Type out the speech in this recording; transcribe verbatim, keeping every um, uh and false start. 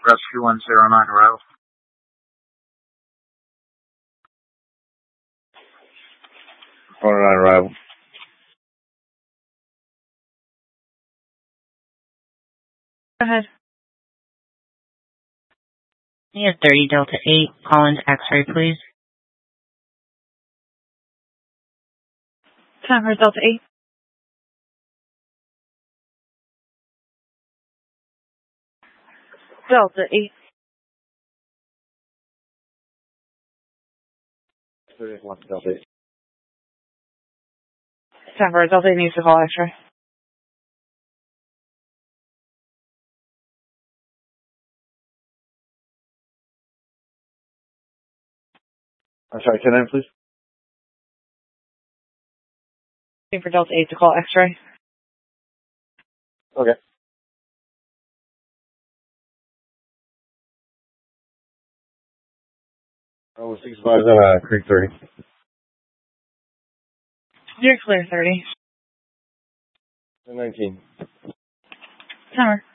Rescue one zero nine arrival. one oh nine arrival. Go ahead. You have thirty Delta eight. Call into X-ray, please. Tower Delta eight. Delta eight. thirty-one Delta eight. Tower Delta eight needs to call X-ray. I'm sorry, ten nine, please. Waiting for Delta eight to call X-ray. Okay. Oh, six five uh, Creek thirty. You're clear, thirty. ten nineteen. Tower.